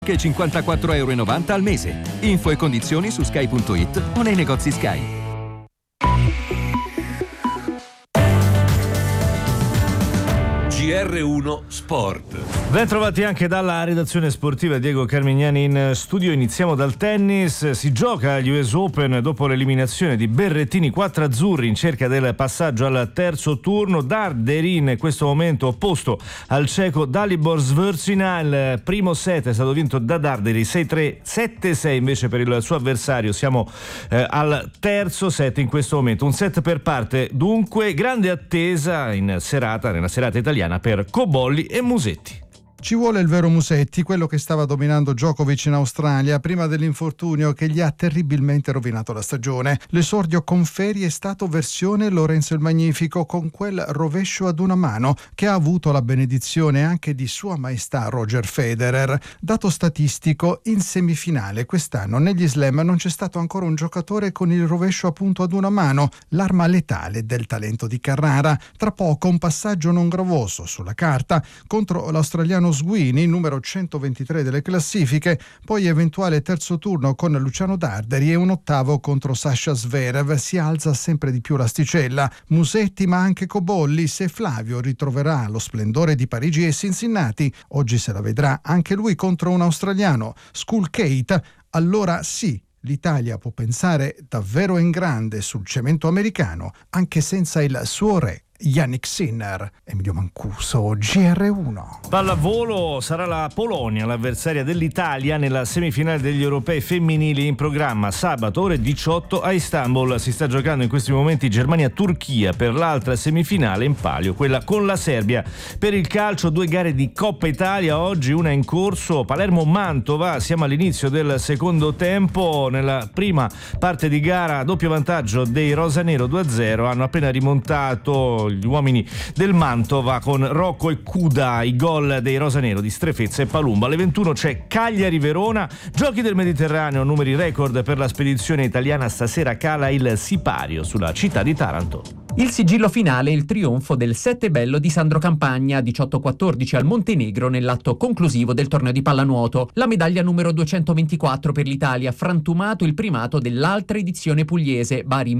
che 54,90 € al mese. Info e condizioni su sky.it o nei negozi Sky. GR1 Sport. Ben trovati anche dalla redazione sportiva, Diego Carmignani in studio. Iniziamo dal tennis. Si gioca agli US Open dopo l'eliminazione di Berrettini, 4 azzurri in cerca del passaggio al terzo turno. Darderi in questo momento opposto al ceco Dalibor Svrzina. Il primo set è stato vinto da Darderi 6-3, 7-6 invece per il suo avversario. Siamo al terzo set in questo momento, un set per parte. Dunque grande attesa nella serata italiana per Cobolli e Musetti. Ci vuole il vero Musetti, quello che stava dominando Djokovic in Australia prima dell'infortunio che gli ha terribilmente rovinato la stagione. L'esordio con Feri è stato versione Lorenzo il Magnifico, con quel rovescio ad una mano che ha avuto la benedizione anche di Sua Maestà Roger Federer. Dato statistico, in semifinale quest'anno negli slam non c'è stato ancora un giocatore con il rovescio appunto ad una mano, l'arma letale del talento di Carrara. Tra poco un passaggio non gravoso sulla carta contro l'australiano Sweeney, numero 123 delle classifiche, poi eventuale terzo turno con Luciano Darderi e un ottavo contro Sasha Zverev. Si alza sempre di più l'asticella. Musetti ma anche Cobolli, se Flavio ritroverà lo splendore di Parigi e Cincinnati, oggi se la vedrà anche lui contro un australiano, Skull Kate, allora sì, l'Italia può pensare davvero in grande sul cemento americano anche senza il suo re Yannick Sinner. Emilio Mancuso, GR1. Pallavolo, sarà la Polonia l'avversaria dell'Italia nella semifinale degli europei femminili in programma sabato ore 18 a Istanbul. Si sta giocando in questi momenti Germania-Turchia per l'altra semifinale in palio, quella con la Serbia. Per il calcio 2 gare di Coppa Italia, oggi una in corso, Palermo-Mantova. Siamo all'inizio del secondo tempo. Nella prima parte di gara doppio vantaggio dei rosanero 2-0, hanno appena rimontato gli uomini del Mantova con Rocco e Cuda, i gol dei rosanero di Strefezza e Palumbo. Alle 21 c'è Cagliari-Verona, giochi del Mediterraneo, numeri record per la spedizione italiana. Stasera cala il sipario sulla città di Taranto. Il sigillo finale è il trionfo del Sette Bello di Sandro Campagna, 18-14 al Montenegro nell'atto conclusivo del torneo di pallanuoto. La medaglia numero 224 per l'Italia, frantumato il primato dell'altra edizione pugliese, Bari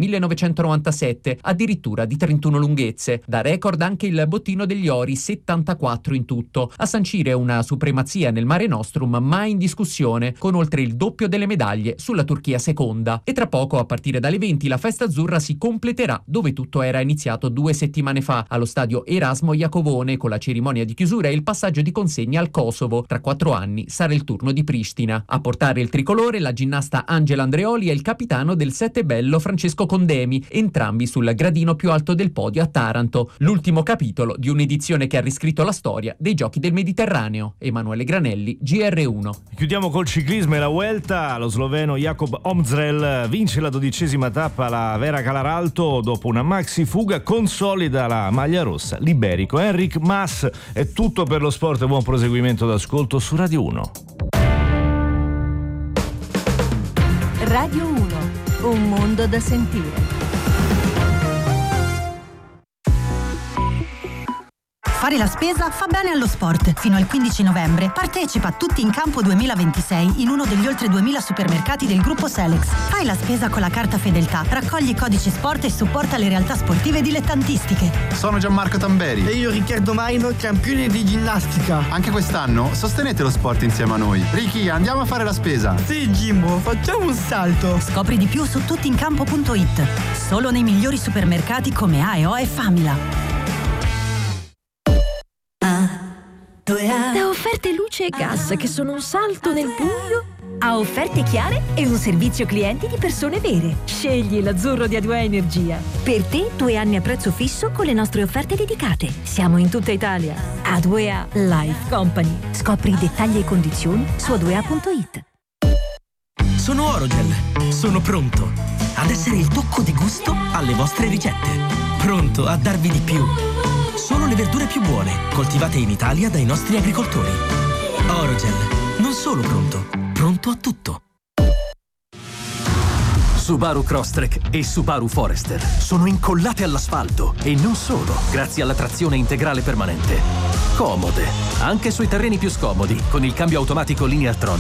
1997, addirittura di 31 lunghezze. Da record anche il bottino degli ori, 74 in tutto, a sancire una supremazia nel Mare Nostrum mai in discussione, con oltre il doppio delle medaglie sulla Turchia seconda. E tra poco, a partire dalle 20, la festa azzurra si completerà dove tutto era iniziato 2 settimane fa, allo stadio Erasmo Iacovone, con la cerimonia di chiusura e il passaggio di consegna al Kosovo. Tra 4 anni sarà il turno di Pristina. A portare il tricolore la ginnasta Angela Andreoli e il capitano del Sette Bello Francesco Condemi, entrambi sul gradino più alto del podio a Taranto. L'ultimo capitolo di un'edizione che ha riscritto la storia dei Giochi del Mediterraneo. Emanuele Granelli, GR1. Chiudiamo col ciclismo e la Vuelta. Lo sloveno Jakob Omzrel vince la 12ª tappa alla Vera Calaralto dopo una maxi fuga, consolida la maglia rossa. Liberico Enric Mas. È tutto per lo sport, buon proseguimento d'ascolto su Radio 1. Radio 1, un mondo da sentire. Fare la spesa fa bene allo sport. Fino al 15 novembre partecipa a Tutti in Campo 2026 in uno degli oltre 2000 supermercati del gruppo Selex. Fai la spesa con la carta Fedeltà, raccogli codici sport e supporta le realtà sportive dilettantistiche. Sono Gianmarco Tamberi. E io Riccardo Maino, campione di ginnastica. Anche quest'anno sostenete lo sport insieme a noi. Ricky, andiamo a fare la spesa. Sì, Jimbo, facciamo un salto. Scopri di più su tuttincampo.it. Solo nei migliori supermercati come AEO e Famila. Da offerte luce e gas che sono un salto nel buio a offerte chiare e un servizio clienti di persone vere. Scegli l'azzurro di A2A Energia. Per te 2 anni a prezzo fisso con le nostre offerte dedicate. Siamo in tutta Italia. A2A Life Company. Scopri i dettagli e condizioni su a2a.it. Sono Orogel. Sono pronto ad essere il tocco di gusto alle vostre ricette. Pronto a darvi di più. Solo le verdure più buone, coltivate in Italia dai nostri agricoltori. Orogel, non solo pronto, pronto a tutto. Subaru Crosstrek e Subaru Forester sono incollate all'asfalto e non solo, grazie alla trazione integrale permanente. Comode, anche sui terreni più scomodi, con il cambio automatico Lineartronic